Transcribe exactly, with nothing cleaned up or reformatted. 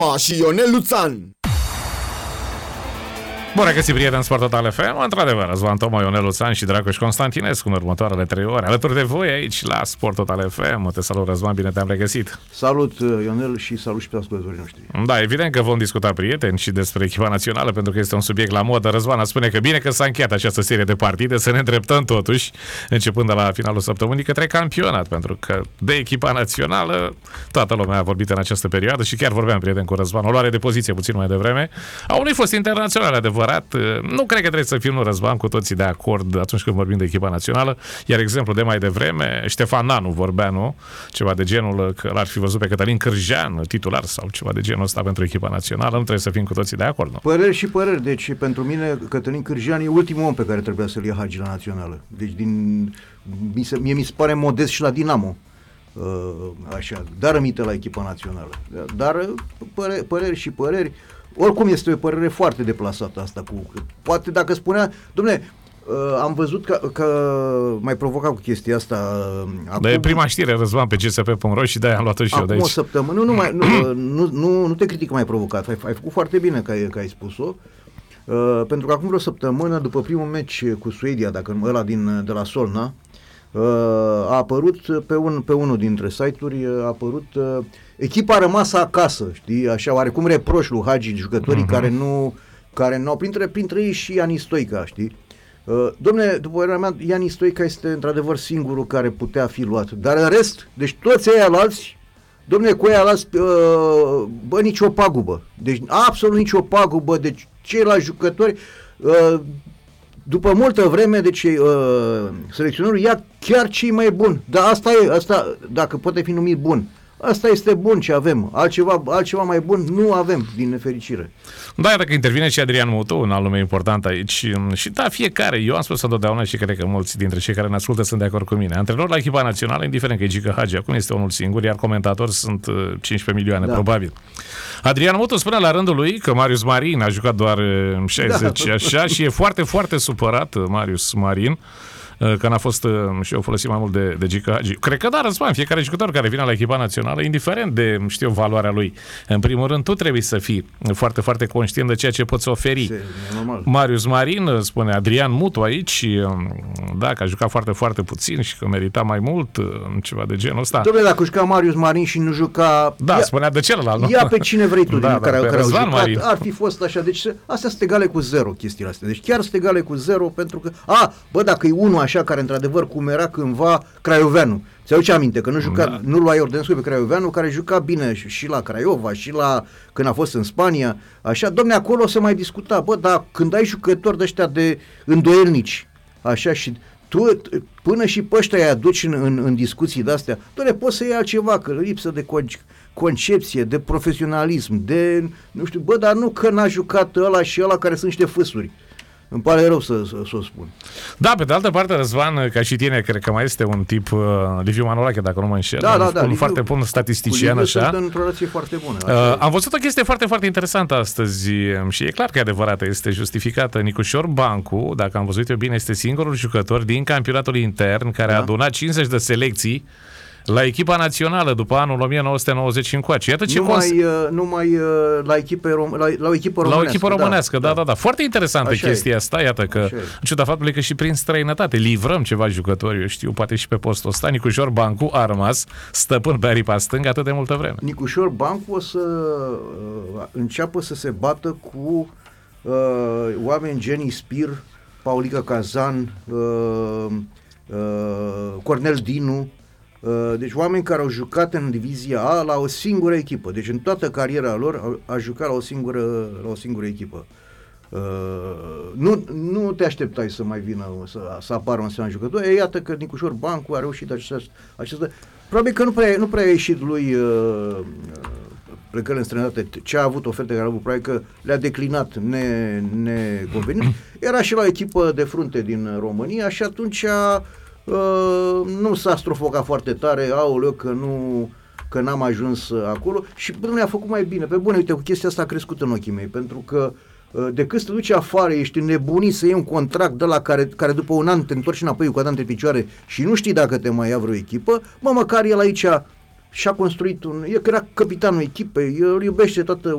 și Ionel Luțan. Bun regăsit, prieteni, Sport Total F M. Într-adevăr, Răzvan Toma, Ionel Luțan și Dragoș Constantinescu în următoarele trei ore. Alături de voi aici la Sport Total F M. Te salut, Răzvan, bine te-am regăsit. Salut, Ionel, și salut și pe ascultătorii noștri. Da, evident că vom discuta, prieteni, și despre echipa națională, pentru că este un subiect la modă. Răzvan spune că bine că s-a încheiat această serie de partide, să ne îndreptăm totuși, începând de la finalul săptămânii, către campionat, pentru că de echipa națională toată lumea a vorbit în această perioadă și chiar vorbeam, prieten, cu Răzvan, o luare de poziție puțin mai devreme a unui fost internațional adevărat. Nu cred că trebuie să fim, nu, Răzvan, cu toții de acord atunci când vorbim de echipa națională. Iar exemplu de mai devreme, Ștefan Nanu vorbea, nu? Ceva de genul că l-ar fi văzut pe Cătălin Cârjean titular sau ceva de genul ăsta pentru echipa națională. Nu trebuie să fim cu toții de acord, nu? Păreri și păreri. Deci pentru mine Cătălin Cârjean e ultimul om pe care trebuia să-l ia Hagi la națională. Deci din mi se, mie mi se pare modest și la Dinamo. Uh, așa, dar rămite la echipa națională. Dar păreri, păreri și păreri. Oricum este o părere foarte deplasată asta cu... Poate dacă spunea, dom'le, uh, am văzut că, că mai provoca cu chestia asta. Uh, Dar e prima știre, Răzvan, pe G S P punct ro și de-aia am luat-o și eu de aici. Acum o săptămână, nu, nu, mai, nu, nu, nu, nu te critic mai provocat, ai, ai făcut foarte bine că ai, că ai spus-o, uh, pentru că acum vreo săptămână, după primul meci cu Suedia, dacă ăla din, de la Solna, uh, a apărut pe, un, pe unul dintre site-uri, a apărut... Uh, echipa a rămas acasă, știi, așa, oarecum reproș lui Hagi, jucătorii uh-huh. care nu, care nu au, printre, printre ei și Iani Stoica, știi. Uh, dom'le, după părerea mea, Iani Stoica este într-adevăr singurul care putea fi luat, dar în rest, deci toți ăia alți, dom'le, cu ăia alți, uh, bă, nicio pagubă, deci absolut nicio pagubă, deci ceilalți jucători, uh, după multă vreme, deci uh, selecționerul ia chiar cei mai buni, dar asta e, asta, dacă poate fi numit bun. Asta este bun ce avem. Altceva, altceva mai bun nu avem, din nefericire. Da, dacă intervine și Adrian Mutu, un alt nume important aici. Și da, fiecare, eu am spus întotdeauna și cred că mulți dintre cei care ne ascultă sunt de acord cu mine. Antrenor la echipa națională, indiferent că e Gică Hagi, acum este unul singur, iar comentatori sunt cincisprezece milioane, da. Probabil. Adrian Mutu spune la rândul lui că Marius Marin a jucat doar șaizeci, da. Așa, și e foarte, foarte supărat Marius Marin că n-a fost și eu folosit mai mult de, de Gică Hagi. Cred că da, Răzvan, fiecare jucător care vine la echipa națională, indiferent de, știu, valoarea lui, în primul rând, tu trebuie să fii foarte, foarte conștient de ceea ce poți oferi. Se, Marius Marin, spune Adrian Mutu aici, da, că a jucat foarte, foarte puțin și că merita mai mult, ceva de genul ăsta. Dom'le, dacă juca Marius Marin și nu juca... Da, ia, spunea de celălalt. Ia pe cine vrei tu, da, din da, care, care au jucat, Marin. Ar fi fost așa. Deci astea sunt egale cu zero, chestiile astea. Deci chiar sunt egale cu zero, pentru că... A, bă, dacă e unul așa care într-adevăr cum era cândva Craioveanu. Ți-aduce aminte că nu juca, da. Nu lua Iordenscu pe Craioveanu, care juca bine și, și la Craiova, și la când a fost în Spania, așa, domne, acolo se mai discuta, bă, dar când ai jucători de ăștia de îndoielnici, așa, și tu până și pe ăștia îi aduci în, în, în discuții de-astea, doamne, poți să iei altceva, că lipsă de concepție, de profesionalism, de, nu știu, bă, dar nu că n-a jucat ăla și ăla care sunt niște fâsuri. Îmi pare rău să, să, să o spun. Da, pe de altă parte, Răzvan, ca și tine, cred că mai este un tip, uh, Liviu Manolache, dacă nu mă înșel, da, da, un, da, un Liviu, foarte bun statistician, așa. Sunt într-o relație foarte bună. Uh, am văzut o chestie foarte, foarte interesantă astăzi și e clar că e adevărată, este justificată. Nicușor Bancu, dacă am văzut eu bine, este singurul jucător din campionatul intern care da. a adunat cincizeci de selecții la echipa națională după anul o mine nouă sute nouăzeci încoace. Iată ce numai, cons- uh, numai uh, la, echipe rom- la, la o echipă românească. La o echipă românească, da, da, da. da. Foarte interesantă așa chestia e. asta, iată că, în ciuda faptului că și prin străinătate livrăm ceva jucători, eu știu, poate și pe postul ăsta, Nicușor Bancu a rămas stăpân pe aripa stângă atât de multă vreme. Nicușor Bancu o să uh, înceapă să se bată cu uh, oameni genii Spir, Paulica Cazan, uh, uh, Cornel Dinu, deci oameni care au jucat în divizia A la o singură echipă. Deci în toată cariera lor a, a jucat la o singură, la o singură echipă. Uh, nu, nu te așteptai să mai vină să, să apară un asemenea jucător. E, iată că Nicușor Bancu a reușit acest, acest probabil că nu prea, nu prea a ieșit lui uh, plecări în străinătate. Ce a avut oferte care a avut, probabil că le-a declinat ne, neconvenit. Era și la o echipă de frunte din România și atunci a Uh, nu s-a strofocat foarte tare, aoleu, că nu, că n-am ajuns acolo și dom'le, a făcut mai bine. Pe bune, uite, cu chestia asta a crescut în ochii mei, pentru că uh, decât să te duci afară, ești nebunit să iei un contract de la care, care după un an te întorci înapoi cu coada între picioare și nu știi dacă te mai ia vreo echipă, mă, măcar el aici și-a construit un... El era capitanul echipei, el iubește toată